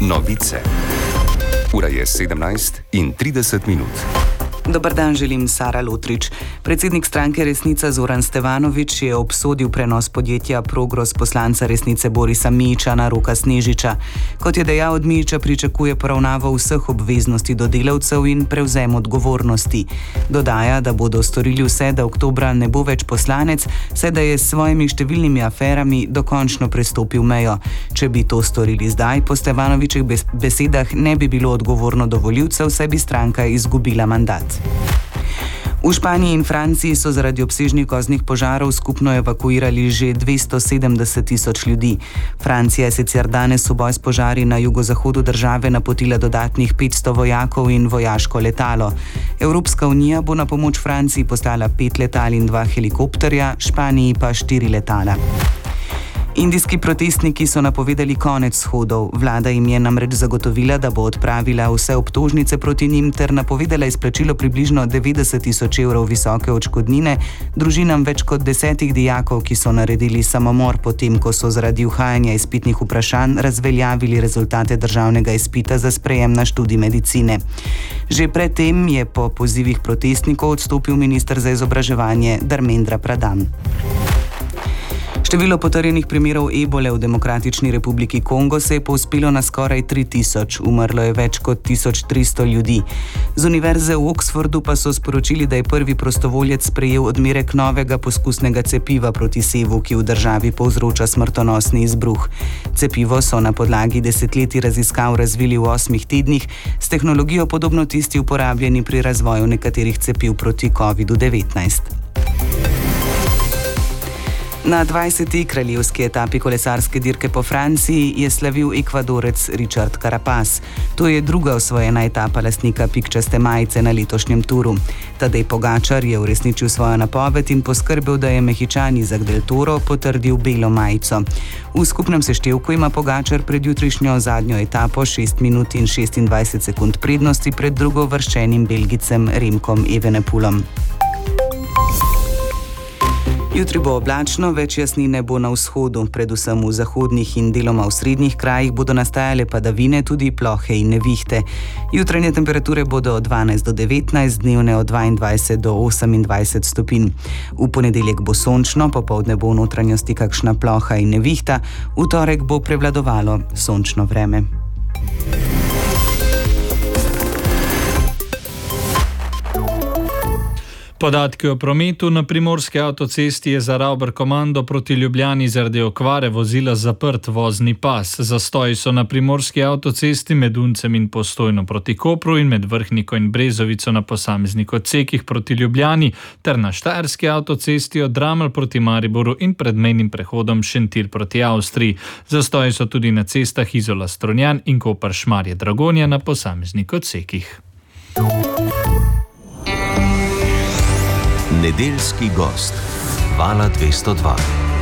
Novice. Ura je 17:30. Dobar dan, želim Sara Lotrič. Predsednik stranke Resnica Zoran Stevanović je obsodil prenos podjetja Progros poslanca Resnice Borisa Mijića na Roka Snežiča. Kot je dejal, od Mijića pričakuje poravnavo vseh obveznosti do delavcev in prevzem odgovornosti. Dodaja, da bodo storili vse, da oktobra ne bo več poslanec, saj da je s svojimi številnimi aferami dokončno prestopil mejo. Če bi to storili zdaj, po Stevanovićih besedah ne bi bilo odgovorno do volivcev, saj bi stranka izgubila mandat. V Španiji in Franciji so zaradi obsežnih gozdnih požarov skupno evakuirali že 270.000 ljudi. Francija je sicer danes v boj s požari na jugozahodu države napotila dodatnih 500 vojakov in vojaško letalo. Evropska unija bo na pomoč Franciji poslala 5 letal in 2 helikopterja, Španiji pa 4 letala. Indijski protestniki so napovedali konec shodov. Vlada jim je namreč zagotovila, da bo odpravila vse obtožnice proti njim ter napovedala izplačilo približno 90.000 evrov visoke odškodnine družinam več kot 10 dijakov, ki so naredili samomor potem, ko so zaradi uhajanja izpitnih vprašanj razveljavili rezultate državnega izpita za sprejem na študij medicine. Že predtem je po pozivih protestnikov odstopil minister za izobraževanje Dharmendra Pradhan. Število potrjenih primerov ebole v Demokratični republiki Kongo se je povzpelo na skoraj 3000, umrlo je več kot 1300 ljudi. Z univerze v Oxfordu pa so sporočili, da je prvi prostovoljec sprejel odmerek novega poskusnega cepiva proti sevu, ki v državi povzroča smrtonosni izbruh. Cepivo so na podlagi desetletij raziskav razvili v 8 tednih, s tehnologijo podobno tisti uporabljeni pri razvoju nekaterih cepiv proti COVID-19. Na 20. kraljevski etapi kolesarske dirke po Franciji je slavil Ekvadorec Richard Carapaz. To je druga osvojena etapa lastnika pikčaste majice na letošnjem turu. Tadej Pogačar je uresničil svojo napoved in poskrbel, da je Mehičan Izak del Toro potrdil belo majico. V skupnem seštevku ima Pogačar pred jutrišnjo zadnjo etapo 6 minut in 26 sekund prednosti pred drugouvrščenim Belgicem Remkom Evenepoelom. Jutri bo oblačno, več jasnine bo na vzhodu, predvsem v zahodnih in deloma v srednjih krajih bodo nastajale padavine, tudi plohe in nevihte. Jutranje temperature bodo od 12 do 19, dnevne od 22 do 28 stopinj. V ponedeljek bo sončno, popoldne bo v notranjosti kakšna ploha in nevihta, v torek bo prevladovalo sončno vreme. Podatki o prometu na primorski avtocesti je za Rauber komando proti Ljubljani zaradi okvare vozila zaprt vozni pas. Zastoji so na primorski avtocesti med Uncem in Postojno proti Kopru in med Vrhniko in Brezovico na posameznih odsekih proti Ljubljani ter na štajerski avtocesti od Dramelj proti Mariboru in pred mejnim prehodom Šentilj proti Avstriji. Zastoji so tudi na cestah Izola-Strunjan in Koper-Šmarje-Dragonja na posameznih odsekih. Nedeljski gost Vala 202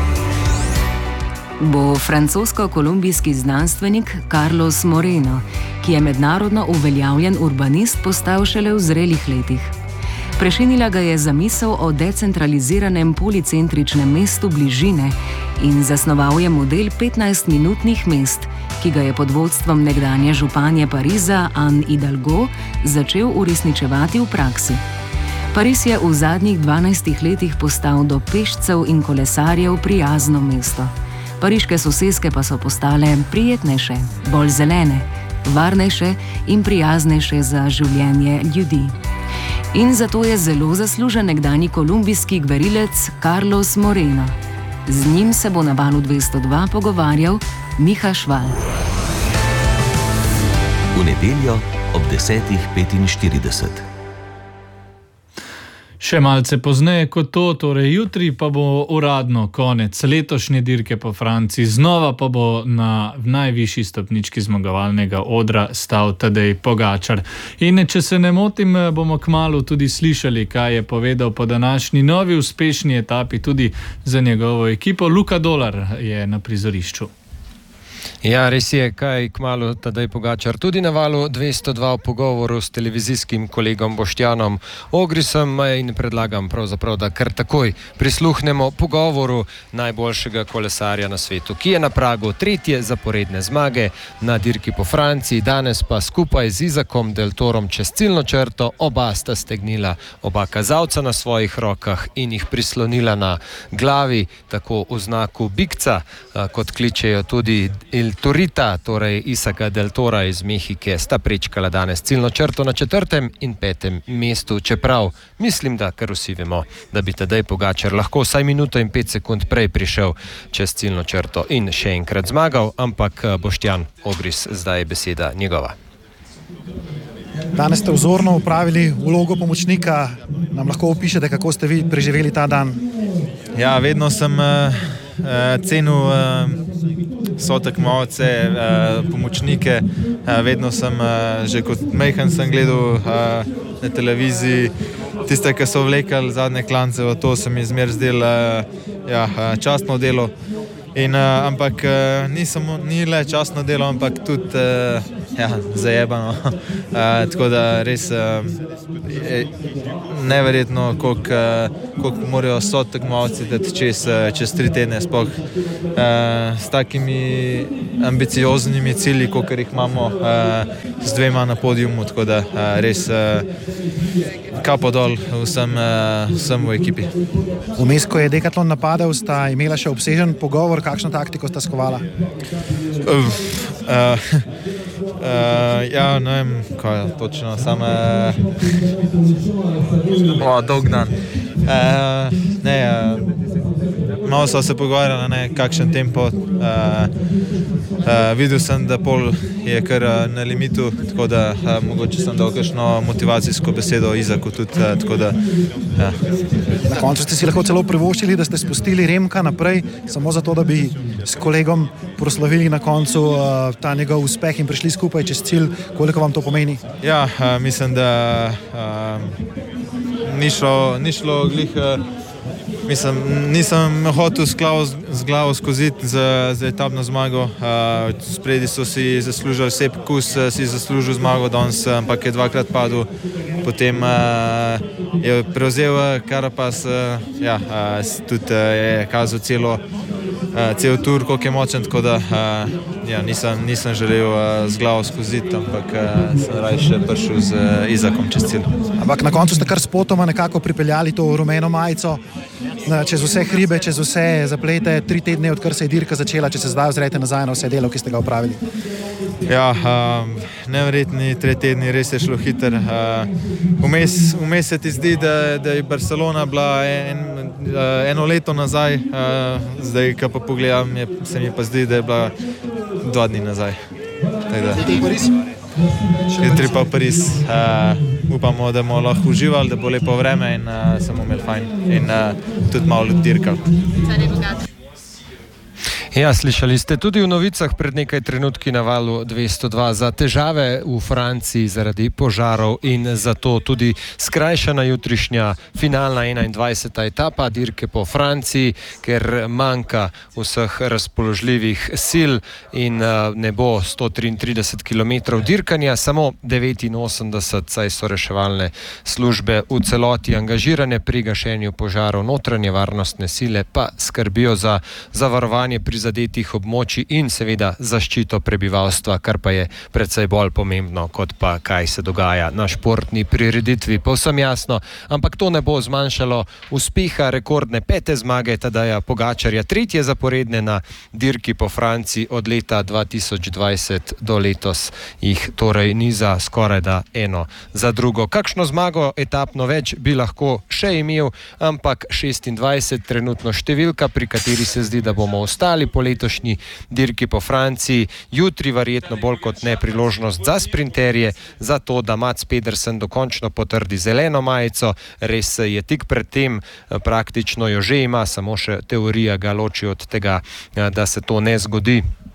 bo francosko-kolumbijski znanstvenik Carlos Moreno, ki je mednarodno uveljavljen urbanist, postal šele v zrelih letih. Prešinila ga je zamisel o decentraliziranem policentričnem mestu bližine in zasnoval je model 15-minutnih mest, ki ga je pod vodstvom nekdanje županje Pariza Anne Hidalgo začel uresničevati v praksi. Pariz je v zadnjih 12 letih postal do pešcev in kolesarjev prijazno mesto. Pariške soseske pa so postale prijetnejše, bolj zelene, varnejše in prijaznejše za življenje ljudi. In zato je zelo zaslužen nekdanji kolumbijski gverilec Carlos Moreno. Z njim se bo na Valu 202 pogovarjal Miha Šval. V nedeljo ob 10:45. Še malce pozneje kot to, torej jutri, pa bo uradno konec letošnje dirke po Franciji. Znova pa bo na najvišji stopnički zmagovalnega odra stal Tadej Pogačar. In če se ne motim, bomo kmalu tudi slišali, kaj je povedal po današnji novi uspešni etapi tudi za njegovo ekipo. Luka Dolar je na prizorišču. Ja, res je, kaj kmalu Tadej Pogačar tudi na valu 202 v pogovoru s televizijskim kolegom Boštjanom Ogrisom in predlagam pravzaprav, da kar takoj prisluhnemo pogovoru najboljšega kolesarja na svetu, ki je na pragu 3. zaporedne zmage na dirki po Franciji, danes pa skupaj z Isakom Deltorom čez ciljno črto, oba sta stegnila oba kazalca na svojih rokah in jih prislonila na glavi, tako v znaku bikca, kot kličejo tudi Il Torita, torej Isaka Deltora iz Mehike, sta prečkala danes ciljno črto na 4. in 5. mestu, čeprav mislim, da kar vsi vemo, da bi Tadej Pogačar lahko vsaj minuto in 5 sekund prej prišel čez ciljno črto in še enkrat zmagal, ampak Boštjan Ogris, zdaj je beseda njegova. Danes ste vzorno upravili vlogo pomočnika, nam lahko opišete, kako ste vi preživeli ta dan? Ja, vedno sem cenil sotekmovalce, pomočnike, vedno sem, že kot majhen sem gledal na televiziji tiste, ki so vlekali zadnje klance, to se mi zmer zdelo častno delo. Ampak ni le častno delo, ampak tudi zajebano. Tako da res neverjetno, koliko morajo sotekmovalci dati čez 3 tedne, sploh s takimi ambicioznimi cilji, kakor jih imamo z 2 na podiumu, tako da res kapo dol vsem v ekipi. Vmes, ko je Decathlon napadal, sta imela še obsežen pogovor, kakšno taktiko sta skovala? Ja, ne vem, kaj je točno, samo dolg dan. Malo so se pogovarjali, kakšen tempo. Videl sem, da pol je kar na limitu, tako da mogoče sem dal kakšno motivacijsko besedo Izaku tudi, tako da ja. Na koncu ste si lahko celo privoščili, da ste spustili Remka naprej, samo zato, da bi s kolegom proslavili na koncu ta njegov uspeh in prišli skupaj čez cilj. Koliko vam to pomeni? Ja, mislim, da ni šlo glih. Mislim, nisem hotel z glavo skoziti za etapno zmago. Spredi so si zaslužili Sepp Kuss, si zaslužil zmago danes, ampak je 2-krat padel. Potem je prevzel Carapaz, tudi je kazal cel tur, koliko je močen, tako da nisem želel z glavo skoziti, ampak sem raje prišel z Isakom čez cilj. Ampak na koncu ste kar spotoma nekako pripeljali to rumeno majico čez vse hribe, čez vse zaplete, 3 tedne, odkar se je dirka začela, če se zdaj ozrete nazaj na vse delo, ki ste ga opravili. Ja, neverjetni 3 tedni, res je šlo hiter. Vmes se ti zdi, da je Barcelona bila eno leto nazaj, zdaj, ko pa pogledam, se mi pa zdi, da je bila 2 dni nazaj. Jutri pa Pariz. Upamo, da bomo lahko uživali, da bo lepo vreme in se bomo imeli fajn in tudi malo dirkali. Ja, slišali ste tudi v novicah pred nekaj trenutki na valu 202 za težave v Franciji zaradi požarov in zato tudi skrajšana jutrišnja finalna 21. etapa dirke po Franciji, ker manjka vseh razpoložljivih sil in ne bo 133 km dirkanja, samo 89, saj so reševalne službe v celoti angažirane pri gašenju požarov, notranje varnostne sile pa skrbijo za zavarovanje prizadetih območij in seveda zaščito prebivalstva, kar pa je precej bolj pomembno, kot pa kaj se dogaja na športni prireditvi. Povsem jasno, ampak to ne bo zmanjšalo uspeha rekordne 5. zmage Tadeja Pogačarja, 3. zaporedne na dirki po Franciji od leta 2020 do letos jih torej niza skoraj da eno za drugo. Kakšno zmago etapno več bi lahko še imel, ampak 26 trenutno številka, pri kateri se zdi, da bomo ostali po letošnji dirki po Franciji. Jutri verjetno bolj kot ne priložnost za sprinterje, za to, da Mats Pedersen dokončno potrdi zeleno majico. Res je tik pred tem, praktično jo že ima, samo še teorija ga loči od tega, da se to ne zgodi.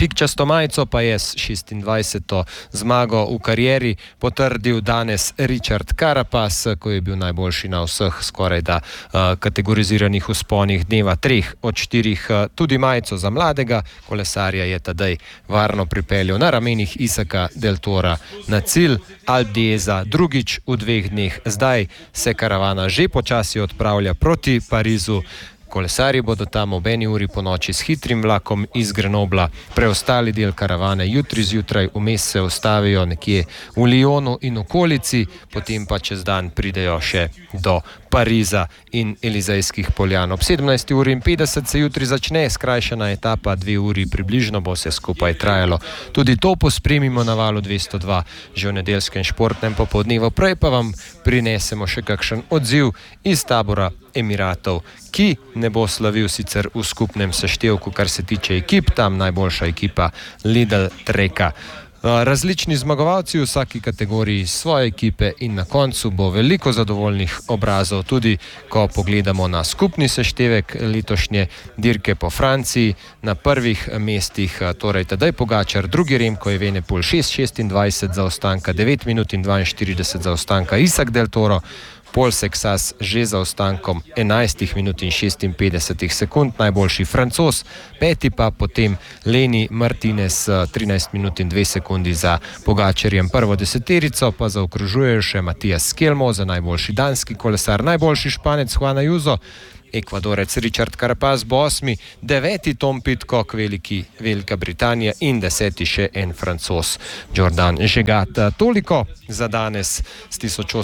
Pikčasto majico pa je s 26. zmago v karieri potrdil danes Richard Carapaz, ko je bil najboljši na vseh skorajda kategoriziranih vzponih dneva 3 od 4. Tudi majico za mladega kolesarja je tedaj varno pripeljal na ramenih Isaka Del Tora na cilj Alpe d'Huez drugič v 2 dneh. Zdaj se karavana že počasi odpravlja proti Parizu. Kolesarji bodo tam ob 1 uri po noči s hitrim vlakom iz Grenobla. Preostali del karavane jutri zjutraj vmes se ustavijo nekje v Lyonu in okolici, potem pa čez dan pridejo še do Pariza in Elizejskih poljan. Ob 17:50 se jutri začne skrajšana etapa, 2 uri približno bo se skupaj trajalo. Tudi to pospremimo na Valu 202 že v nedeljskem športnem popoldnevu. Prej pa vam prinesemo še kakšen odziv iz tabora Emiratov, ki ne bo slavil sicer v skupnem seštevku, kar se tiče ekip, tam najboljša ekipa Lidl Treka. Različni zmagovalci v vsaki kategoriji svoje ekipe in na koncu bo veliko zadovoljnih obrazov, tudi ko pogledamo na skupni seštevek letošnje dirke po Franciji. Na prvih mestih, torej Tadej Pogačar, drugi Remco Evenepoel 6:26 zaostanka, 9 minut in 42 zaostanka Isak Del Toro, Paul Sexas že za ostankom 11 minut in 56 sekund, najboljši Francoz, 5. pa potem Leni Martinez 13 minut in 2 sekundi za Pogačarjem. Prvo deseterico pa zaokrožujejo še Matijas Skelmo za najboljši danski kolesar, najboljši Španec Juan Ayuso, Ekvadorec Richard Carapaz bo 8., 9. Tom Pidcock, Velika Britanija in 10. še en Francoz Jordan Jegat. Toliko za danes z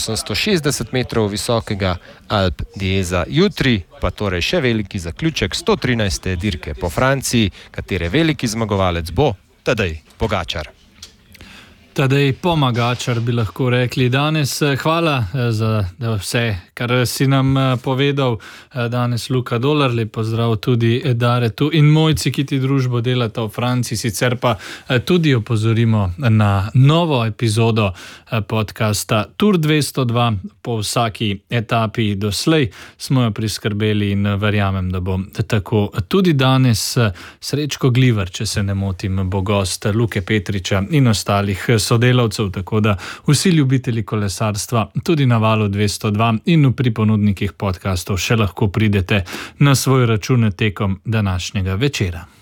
1860 metrov visokega Alpe d'Huez. Jutri pa torej še veliki zaključek 113. dirke po Franciji, katere veliki zmagovalec bo Tadej Pogačar. Tadej Pomagačar bi lahko rekli danes. Hvala za vse, kar si nam povedal danes, Luka Dolar. Lep pozdrav tudi Daretu in Mojci, ki ti družbo delata v Franciji. Sicer pa tudi opozorimo na novo epizodo podcasta Tour 202. Po vsaki etapi doslej smo jo priskrbeli in verjamem, da bo tako tudi danes. Srečko Glivar, če se ne motim, bo gost Luke Petriča in ostalih sodelavcev, tako da vsi ljubitelji kolesarstva tudi na Valu 202 in pri ponudnikih podcastov še lahko pridete na svoj račun tekom današnjega večera.